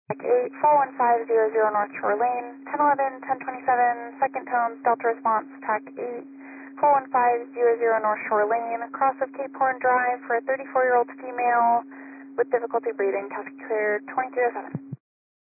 8, 41500 North Shore Lane, 1011, 1027, second tone, Delta response, TAC 8, 41500 North Shore Lane, cross of Cape Horn Drive for a 34-year-old female with difficulty breathing, task cleared 2307.